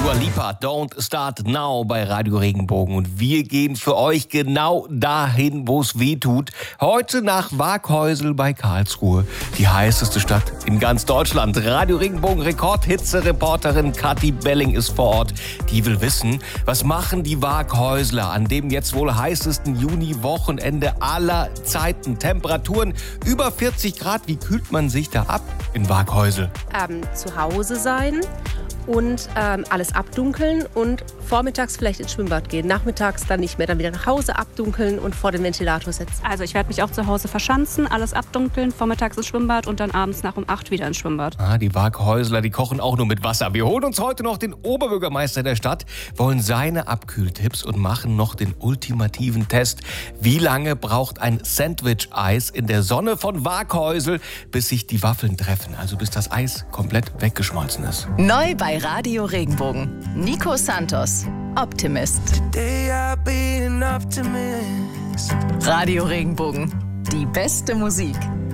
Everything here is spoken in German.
Dua Lipa, Don't Start Now bei Radio Regenbogen. Und wir gehen für euch genau dahin, wo es weh tut. Heute nach Waaghäusel bei Karlsruhe, die heißeste Stadt in ganz Deutschland. Radio Regenbogen Rekordhitze-Reporterin Kathi Belling ist vor Ort. Die will wissen, was machen die Waaghäusler an dem jetzt wohl heißesten Juni-Wochenende aller Zeiten. Temperaturen über 40 Grad. Wie kühlt man sich da ab in Waaghäusel? Zu Hause sein und alles abdunkeln und vormittags vielleicht ins Schwimmbad gehen, nachmittags dann nicht mehr, dann wieder nach Hause abdunkeln und vor den Ventilator setzen. Also ich werde mich auch zu Hause verschanzen, alles abdunkeln, vormittags ins Schwimmbad und dann abends nach um 8 wieder ins Schwimmbad. Die Waaghäusler, die kochen auch nur mit Wasser. Wir holen uns heute noch den Oberbürgermeister der Stadt, wollen seine Abkühltipps und machen noch den ultimativen Test. Wie lange braucht ein Sandwich-Eis in der Sonne von Waaghäusel, bis sich die Waffeln treffen, also bis das Eis komplett weggeschmolzen ist? Neu bei Radio Regenbogen. Nico Santos, Optimist. Radio Regenbogen. Die beste Musik.